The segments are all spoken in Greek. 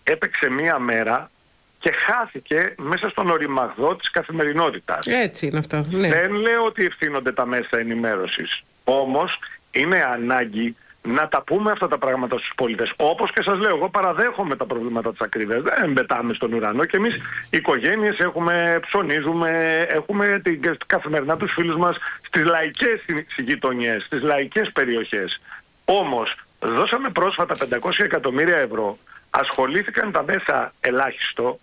έπαιξε μία μέρα και χάθηκε μέσα στον οριμαγδό της καθημερινότητας. Έτσι είναι αυτό. Ναι. Δεν λέω ότι ευθύνονται τα μέσα ενημέρωσης. Όμως είναι ανάγκη να τα πούμε αυτά τα πράγματα στους πολίτες. Όπως και σας λέω, εγώ παραδέχομαι τα προβλήματα της ακρίβειας. Δεν πετάμε στον ουρανό και εμείς οι οικογένειες ψωνίζουμε, έχουμε καθημερινά τους φίλους μας στις λαϊκές γειτονιές, στις λαϊκές περιοχές. Όμως δώσαμε πρόσφατα 500 εκατομμύρια ευρώ, ασχολήθηκαν τα μέσα ελάχιστο.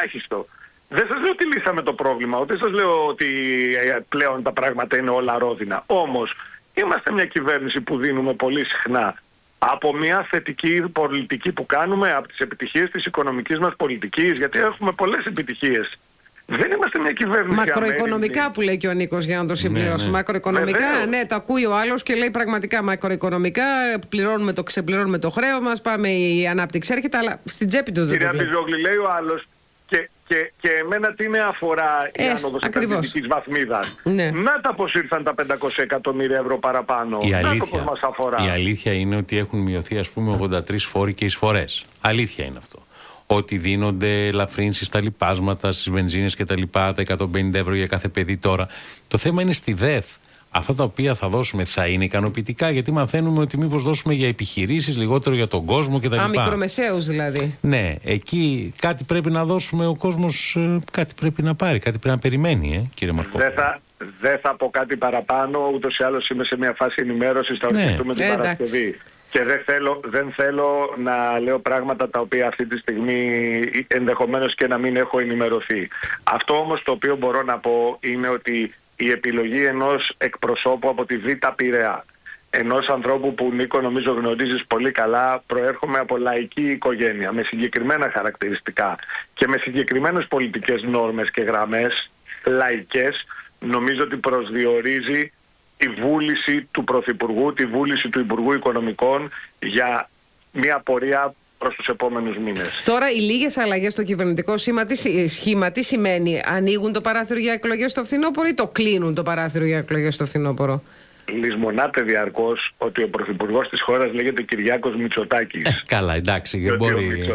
Δεν σας λέω ότι λύσαμε το πρόβλημα, ούτε σας λέω ότι πλέον τα πράγματα είναι όλα ρόδινα. Όμως είμαστε μια κυβέρνηση που δίνουμε πολύ συχνά από μια θετική πολιτική που κάνουμε, από τις επιτυχίες της οικονομικής μας πολιτικής, γιατί έχουμε πολλές επιτυχίες. Δεν είμαστε μια κυβέρνηση μακροοικονομικά αμέριμνη. Που λέει και ο Νίκος, για να το συμπληρώσω. Ναι. Μακροοικονομικά, ναι, το ακούει ο άλλος και λέει πραγματικά μακροοικονομικά ξεπληρώνουμε το χρέος μας, πάμε η ανάπτυξη έρχεται, αλλά στην τσέπη του δεν. Κυρία Μπιζόγλη, λέει ο άλλος, και εμένα τι με αφορά η άνοδος επενδυτικής βαθμίδας. Ναι. Να τα πως ήρθαν τα 500 εκατομμύρια ευρώ παραπάνω. Να το πως μας αφορά. Η αλήθεια είναι ότι έχουν μειωθεί, ας πούμε, 83 φόροι και εισφορές. Αλήθεια είναι αυτό. Ότι δίνονται ελαφρύνσεις στα λιπάσματα, στις βενζίνες κτλ. Τα 150 ευρώ για κάθε παιδί τώρα. Το θέμα είναι στη ΔΕΘ. Αυτά τα οποία θα δώσουμε θα είναι ικανοποιητικά, γιατί μαθαίνουμε ότι μήπως δώσουμε για επιχειρήσεις, λιγότερο για τον κόσμο κτλ. Μικρομεσαίους δηλαδή. Ναι, εκεί κάτι πρέπει να δώσουμε, ο κόσμος κάτι πρέπει να πάρει, κάτι πρέπει να περιμένει, κύριε Μαρκόπουλο. Δεν θα πω κάτι παραπάνω, ούτως ή άλλως είμαι σε μια φάση ενημέρωσης, θα ορκιστούμε την Παρασκευή. Και δεν θέλω να λέω πράγματα τα οποία αυτή τη στιγμή ενδεχομένως και να μην έχω ενημερωθεί. Αυτό όμως το οποίο μπορώ να πω είναι ότι η επιλογή ενός εκπροσώπου από τη Β' Πειραιά, ενός ανθρώπου που, Νίκο, νομίζω γνωρίζεις πολύ καλά, προέρχομαι από λαϊκή οικογένεια με συγκεκριμένα χαρακτηριστικά και με συγκεκριμένες πολιτικές νόρμες και γραμμές λαϊκές, νομίζω ότι προσδιορίζει τη βούληση του Πρωθυπουργού, τη βούληση του Υπουργού Οικονομικών για μια πορεία προς τους επόμενους μήνες. Τώρα οι λίγες αλλαγές στο κυβερνητικό σχήμα τι σημαίνει? Ανοίγουν το παράθυρο για εκλογές στο φθινόπωρο ή το κλείνουν το παράθυρο για εκλογές στο φθινόπωρο? Λησμονάται διαρκώς ότι ο Πρωθυπουργός της χώρας λέγεται Κυριάκος Μητσοτάκης. Καλά, εντάξει, και μπορεί.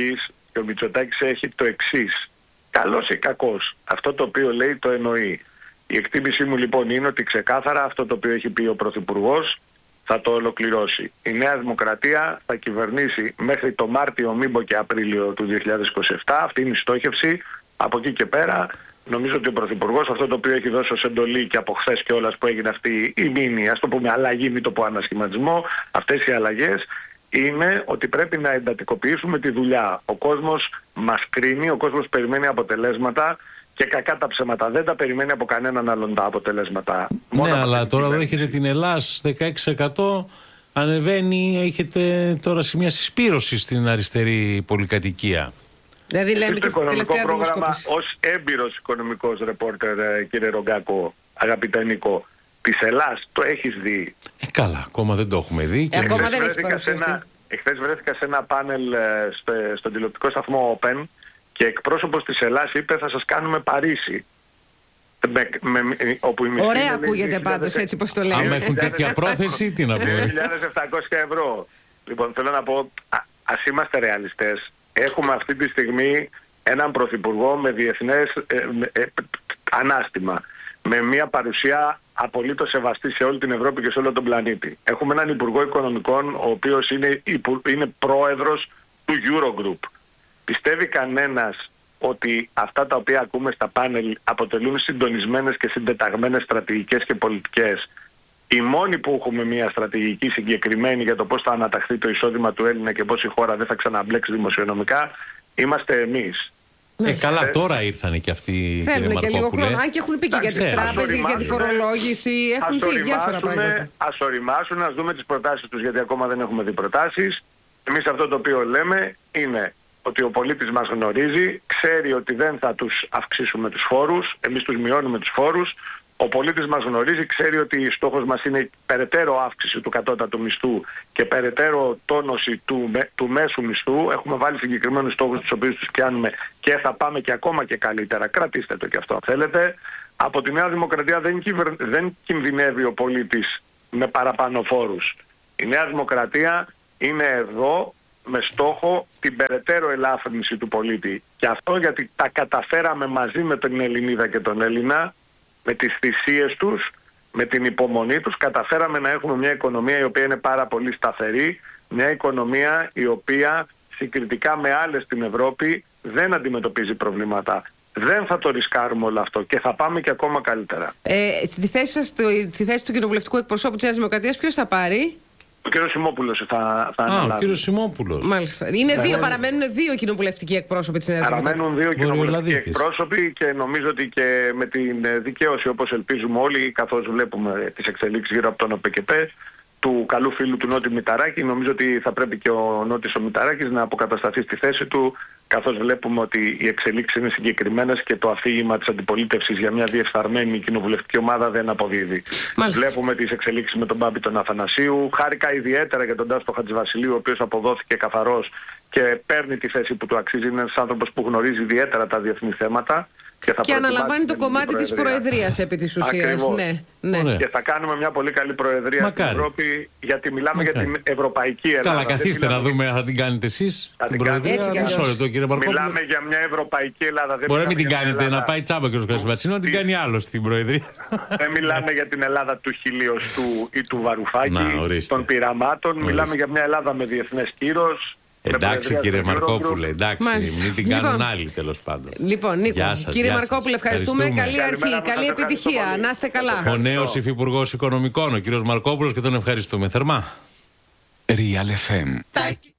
ο Μητσοτάκης έχει το εξής. Καλός ή κακός. Αυτό το οποίο λέει το εννοεί. Η εκτίμησή μου λοιπόν είναι ότι ξεκάθαρα αυτό το οποίο έχει πει ο Πρωθυπουργός θα το ολοκληρώσει. Η Νέα Δημοκρατία θα κυβερνήσει μέχρι το Μάρτιο, μήπως και Απρίλιο του 2027. Αυτή είναι η στόχευση. Από εκεί και πέρα νομίζω ότι ο Πρωθυπουργός αυτό το οποίο έχει δώσει ως εντολή και από χθες και όλας που έγινε αυτή η μήνυ, ας το πούμε αλλαγή, μην το πω ανασχηματισμό, αυτές οι αλλαγές είναι ότι πρέπει να εντατικοποιήσουμε τη δουλειά. Ο κόσμος μας κρίνει, ο κόσμος περιμένει αποτελέσματα. Και κακά τα ψέματα. Δεν τα περιμένει από κανέναν άλλον τα αποτελέσματα. Ναι, αλλά τώρα εδώ έχετε την Ελλάς 16%. Ανεβαίνει, έχετε τώρα σημεία συσπήρωσης στην αριστερή πολυκατοικία. Δηλαδή λέμε το οικονομικό πρόγραμμα, ως έμπειρος οικονομικός ρεπόρτερ, κύριε Ρογκάκο, αγαπητέ Νίκο, της Ελλάς το έχεις δει? Καλά, ακόμα δεν το έχουμε δει. Και ακόμα δεν έχει παρουσιαστεί. Εχθές βρέθηκα σε ένα πάνελ στον τηλεοπτικό σταθμό Open και εκπρόσωπος της Ελλάς είπε θα σας κάνουμε Παρίσι. Ωραία ακούγεται πάντως έτσι πως το λένε. Αν έχουν τέτοια πρόθεση, τι να πούμε. 2.700 ευρώ. Λοιπόν, θέλω να πω, ας είμαστε ρεαλιστές. Έχουμε αυτή τη στιγμή έναν πρωθυπουργό με διεθνές ανάστημα. Με μια παρουσία απολύτως σεβαστή σε όλη την Ευρώπη και σε όλο τον πλανήτη. Έχουμε έναν Υπουργό Οικονομικών, ο οποίος είναι πρόεδρος του Eurogroup. Πιστεύει κανένας ότι αυτά τα οποία ακούμε στα πάνελ αποτελούν συντονισμένες και συντεταγμένες στρατηγικές και πολιτικές? Οι μόνοι που έχουμε μια στρατηγική συγκεκριμένη για το πώς θα αναταχθεί το εισόδημα του Έλληνα και πώς η χώρα δεν θα ξαναμπλέξει δημοσιονομικά είμαστε εμείς. Καλά, τώρα ήρθανε και αυτοί. Θέλουν και λίγο χρόνο. Αν και έχουν πει και για τις τράπεζες, για τη φορολόγηση. Έχουν πει διάφορα πράγματα. Ας οριμάσουν, ας δούμε τις προτάσεις τους, γιατί ακόμα δεν έχουμε δει προτάσεις. Εμείς αυτό το οποίο λέμε είναι ότι ο πολίτης μας γνωρίζει, ξέρει ότι δεν θα τους αυξήσουμε τους φόρους, εμείς τους μειώνουμε τους φόρους. Ο πολίτης μας γνωρίζει, ξέρει ότι στόχος μας είναι περαιτέρω αύξηση του κατώτατου μισθού και περαιτέρω τόνωση του μέσου μισθού. Έχουμε βάλει συγκεκριμένους στόχους τους οποίους τους πιάνουμε και θα πάμε και ακόμα και καλύτερα. Κρατήστε το και αυτό αν θέλετε. Από τη Νέα Δημοκρατία δεν κινδυνεύει ο πολίτης με παραπάνω φόρους. Η Νέα Δημοκρατία είναι εδώ με στόχο την περαιτέρω ελάφρυνση του πολίτη. Και αυτό γιατί τα καταφέραμε μαζί με τον Ελληνίδα και τον Έλληνα, με τις θυσίες τους, με την υπομονή τους, καταφέραμε να έχουμε μια οικονομία η οποία είναι πάρα πολύ σταθερή, μια οικονομία η οποία συγκριτικά με άλλες στην Ευρώπη δεν αντιμετωπίζει προβλήματα. Δεν θα το ρισκάρουμε όλο αυτό και θα πάμε και ακόμα καλύτερα. Στη θέση σας, στη θέση του κοινοβουλευτικού εκπροσώπου της Νέας Δημοκρατίας, ποιος θα πάρει? Ο κύριος Σιμόπουλος θα αναλάβει. Ο κύριος Σιμόπουλος. Μάλιστα. Παραμένουν δύο κοινοβουλευτικοί εκπρόσωποι της Νέας Δημοκρατίας. Παραμένουν δύο κοινοβουλευτικοί εκπρόσωποι και νομίζω ότι και με την δικαίωση, όπως ελπίζουμε όλοι, καθώς βλέπουμε τις εξελίξεις γύρω από τον ΟΠΕΚΕΠΕ, του καλού φίλου του Νότι Μηταράκη, νομίζω ότι θα πρέπει και ο Νότης ο Μηταράκης να αποκατασταθεί στη θέση του, καθώς βλέπουμε ότι οι εξελίξεις είναι συγκεκριμένες και το αφήγημα της αντιπολίτευσης για μια διεφθαρμένη κοινοβουλευτική ομάδα δεν αποδίδει. Μάλιστα. Βλέπουμε τις εξελίξεις με τον Μπάμπη τον Αθανασίου. Χάρηκα ιδιαίτερα για τον Τάστο Χατζηβασιλείου, ο οποίος αποδόθηκε καθαρός και παίρνει τη θέση που του αξίζει. Είναι ένας άνθρωπος που γνωρίζει ιδιαίτερα τα διεθνή θέματα. Και αναλαμβάνει το κομμάτι της Προεδρίας επί της ουσίας. Ναι. Και θα κάνουμε μια πολύ καλή Προεδρία στην Ευρώπη, γιατί μιλάμε για την Ευρωπαϊκή Ελλάδα. Καλά, καθίστε να δούμε αν θα την κάνετε εσείς την Προεδρία. Μιλάμε για μια Ευρωπαϊκή Ελλάδα. Μπορεί να μην την κάνετε, να πάει τσάμπα και ο Χατζηβασιλείου, να την κάνει άλλο στην Προεδρία. Δεν μιλάμε για την Ελλάδα του Χιλιοστού ή του Βαρουφάκη, των πειραμάτων. Μιλάμε για μια Ελλάδα με διεθνές κύρος. Εντάξει κύριε Μαρκόπουλε, εντάξει, μην την κάνουν άλλοι τέλος πάντων. Λοιπόν, Νίκο, κύριε Μαρκόπουλε, ευχαριστούμε. Καλή αρχή, καλή επιτυχία. Να είστε καλά. Ο νέος υφυπουργός οικονομικών, ο κύριος Μαρκόπουλος, και τον ευχαριστούμε θερμά. Real FM.